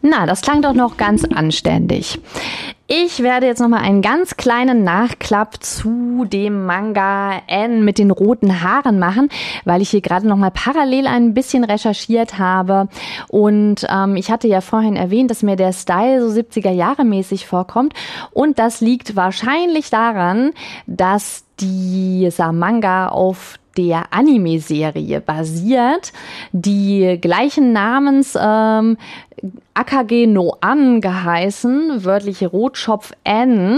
Na, das klang doch noch ganz anständig. Ich werde jetzt nochmal einen ganz kleinen Nachklapp zu dem Manga Anne mit den roten Haaren machen, weil ich hier gerade nochmal parallel ein bisschen recherchiert habe. Und ich hatte ja vorhin erwähnt, dass mir der Style so 70er Jahre mäßig vorkommt. Und das liegt wahrscheinlich daran, dass dieser Manga auf der Anime-Serie basiert, die gleichen Namens Akage no An geheißen, wörtlich Rotschopf N,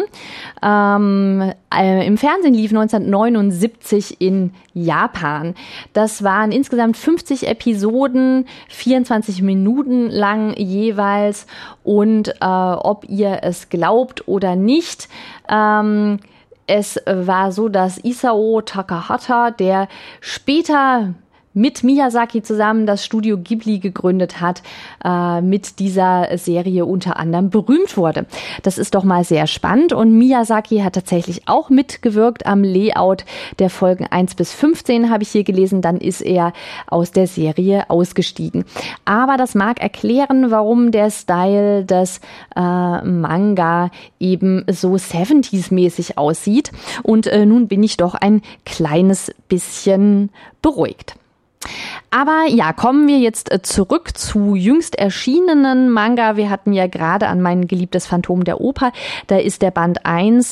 im Fernsehen lief 1979 in Japan. Das waren insgesamt 50 Episoden, 24 Minuten lang jeweils und ob ihr es glaubt oder nicht, es war so, dass Isao Takahata, der später mit Miyazaki zusammen das Studio Ghibli gegründet hat, mit dieser Serie unter anderem berühmt wurde. Das ist doch mal sehr spannend und Miyazaki hat tatsächlich auch mitgewirkt am Layout der Folgen 1 bis 15, habe ich hier gelesen, dann ist er aus der Serie ausgestiegen. Aber das mag erklären, warum der Style des Manga eben so 70s-mäßig aussieht und nun bin ich doch ein kleines bisschen beruhigt. Aber ja, kommen wir jetzt zurück zu jüngst erschienenen Manga. Wir hatten ja gerade an mein geliebtes Phantom der Oper. Da ist der Band 1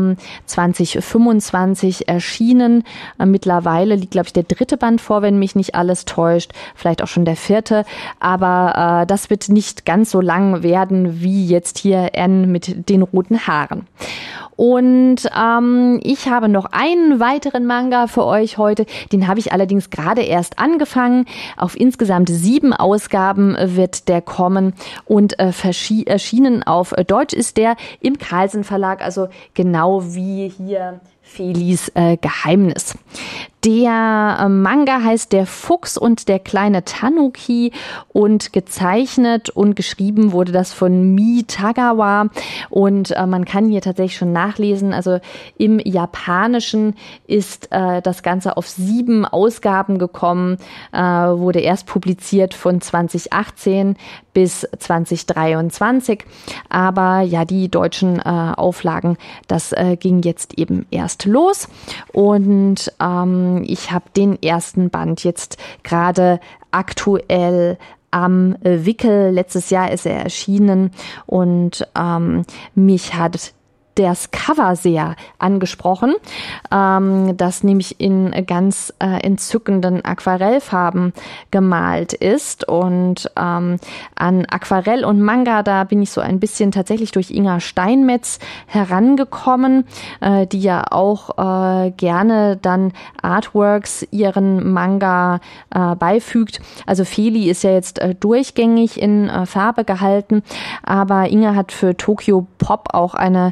2025 erschienen. Mittlerweile liegt, glaube ich, der 3. Band vor, wenn mich nicht alles täuscht. Vielleicht auch schon der 4. Aber das wird nicht ganz so lang werden wie jetzt hier Anne mit den roten Haaren. Und ich habe noch einen weiteren Manga für euch heute. Den habe ich allerdings gerade erst angefangen. Auf insgesamt 7 Ausgaben wird der kommen und erschienen auf Deutsch ist der im Carlsen Verlag, also genau wie hier Felis Geheimnis. Der Manga heißt Der Fuchs und der kleine Tanuki und gezeichnet und geschrieben wurde das von Mi Tagawa und man kann hier tatsächlich schon nachlesen, also im Japanischen ist das Ganze auf 7 Ausgaben gekommen, wurde erst publiziert von 2018 bis 2023, aber ja, die deutschen Auflagen, das ging jetzt eben erst los und ich habe den ersten Band jetzt gerade aktuell am Wickel. Letztes Jahr ist er erschienen und mich hat das Cover sehr angesprochen, das nämlich in ganz entzückenden Aquarellfarben gemalt ist und an Aquarell und Manga, da bin ich so ein bisschen tatsächlich durch Inga Steinmetz herangekommen, die ja auch gerne dann Artworks ihren Manga beifügt. Also Feli ist ja jetzt durchgängig in Farbe gehalten, aber Inga hat für Tokyo Pop auch eine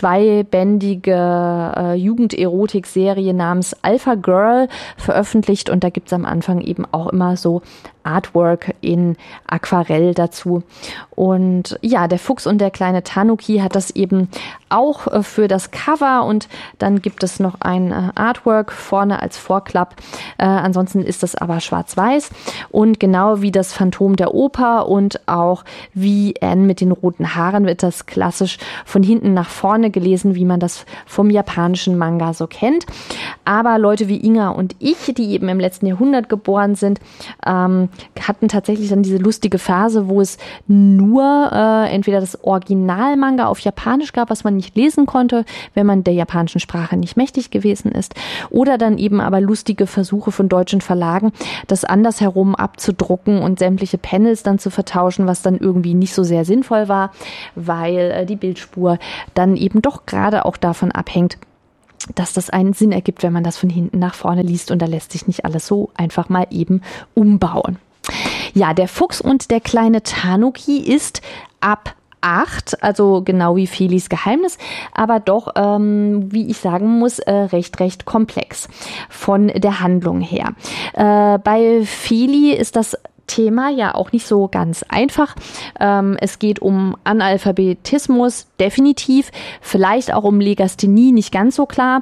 2-bändige Jugenderotik-Serie namens Alpha Girl veröffentlicht und da gibt's am Anfang eben auch immer so Artwork in Aquarell dazu. Und ja, der Fuchs und der kleine Tanuki hat das eben auch für das Cover und dann gibt es noch ein Artwork vorne als Vorklapp. Ansonsten ist das aber schwarz-weiß und genau wie das Phantom der Oper und auch wie Anne mit den roten Haaren wird das klassisch von hinten nach vorne gelesen, wie man das vom japanischen Manga so kennt. Aber Leute wie Inga und ich, die eben im letzten Jahrhundert geboren sind, hatten tatsächlich dann diese lustige Phase, wo es nur entweder das Original-Manga auf Japanisch gab, was man nicht lesen konnte, wenn man der japanischen Sprache nicht mächtig gewesen ist, oder dann eben aber lustige Versuche von deutschen Verlagen, das andersherum abzudrucken und sämtliche Panels dann zu vertauschen, was dann irgendwie nicht so sehr sinnvoll war, weil die Bildspur dann eben doch gerade auch davon abhängt, dass das einen Sinn ergibt, wenn man das von hinten nach vorne liest und da lässt sich nicht alles so einfach mal eben umbauen. Ja, der Fuchs und der kleine Tanuki ist ab 8, also genau wie Felis Geheimnis, aber doch, wie ich sagen muss, recht komplex von der Handlung her. Bei Feli ist das Thema ja auch nicht so ganz einfach. Es geht um Analphabetismus, definitiv, vielleicht auch um Legasthenie, nicht ganz so klar,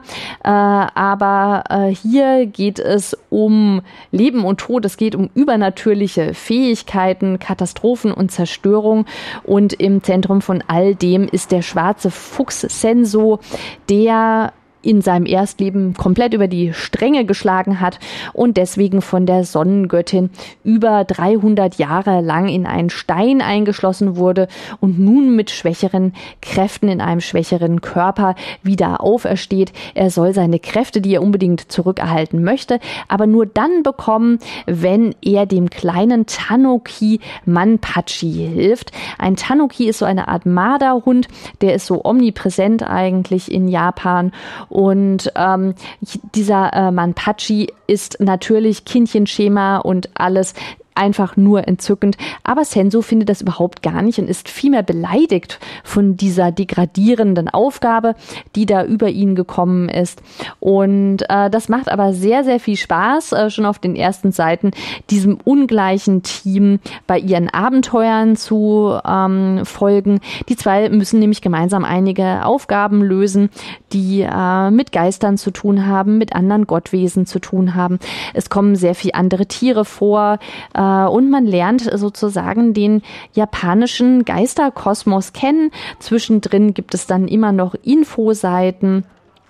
aber hier geht es um Leben und Tod, es geht um übernatürliche Fähigkeiten, Katastrophen und Zerstörung, und im Zentrum von all dem ist der schwarze Fuchs Senso, der in seinem Erstleben komplett über die Stränge geschlagen hat und deswegen von der Sonnengöttin über 300 Jahre lang in einen Stein eingeschlossen wurde und nun mit schwächeren Kräften in einem schwächeren Körper wieder aufersteht. Er soll seine Kräfte, die er unbedingt zurückerhalten möchte, aber nur dann bekommen, wenn er dem kleinen Tanuki Manpachi hilft. Ein Tanuki ist so eine Art Marderhund, der ist so omnipräsent eigentlich in Japan. Und dieser Manpachi ist natürlich Kindchenschema und alles einfach nur entzückend. Aber Senso findet das überhaupt gar nicht und ist vielmehr beleidigt von dieser degradierenden Aufgabe, die da über ihn gekommen ist. Und das macht aber sehr, sehr viel Spaß, schon auf den ersten Seiten, diesem ungleichen Team bei ihren Abenteuern zu folgen. Die zwei müssen nämlich gemeinsam einige Aufgaben lösen, die mit Geistern zu tun haben, mit anderen Gottwesen zu tun haben. Es kommen sehr viele andere Tiere vor, und man lernt sozusagen den japanischen Geisterkosmos kennen. Zwischendrin gibt es dann immer noch Infoseiten,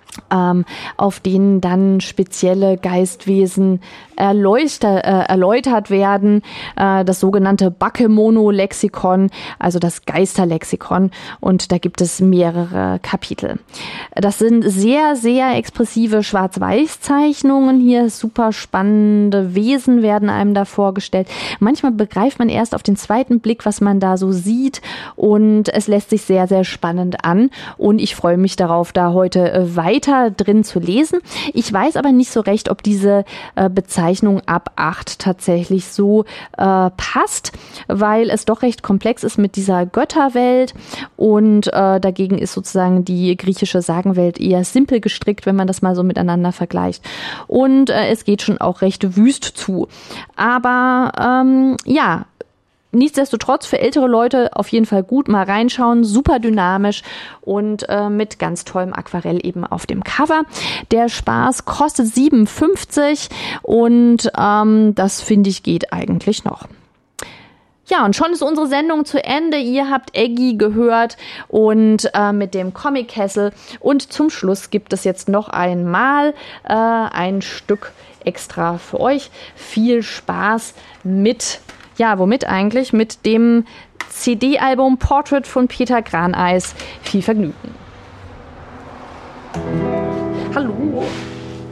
auf denen dann spezielle Geistwesen erläutert werden, das sogenannte Bakemono-Lexikon, also das Geisterlexikon, und da gibt es mehrere Kapitel. Das sind sehr, sehr expressive Schwarz-Weiß-Zeichnungen hier, super spannende Wesen werden einem da vorgestellt. Manchmal begreift man erst auf den zweiten Blick, was man da so sieht, und es lässt sich sehr, sehr spannend an, und ich freue mich darauf, da heute weiter drin zu lesen. Ich weiß aber nicht so recht, ob diese Bezeichnung ab 8 tatsächlich so passt, weil es doch recht komplex ist mit dieser Götterwelt, und dagegen ist sozusagen die griechische Sagenwelt eher simpel gestrickt, wenn man das mal so miteinander vergleicht. Und es geht schon auch recht wüst zu. Aber ja, nichtsdestotrotz für ältere Leute auf jeden Fall gut mal reinschauen, super dynamisch und mit ganz tollem Aquarell eben auf dem Cover. Der Spaß kostet 7,50 und das finde ich geht eigentlich noch. Ja, und schon ist unsere Sendung zu Ende. Ihr habt Eggy gehört und mit dem Comic-Kessel, und zum Schluss gibt es jetzt noch einmal ein Stück extra für euch. Viel Spaß mit, ja, womit eigentlich? Mit dem CD-Album Portrait von Peter Graneis. Viel Vergnügen.